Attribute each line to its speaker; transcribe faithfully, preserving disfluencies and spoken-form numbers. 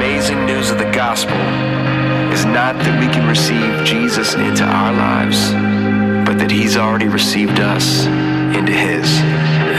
Speaker 1: amazing news of the gospel is not that we can receive Jesus into our lives, but that he's already received us into his.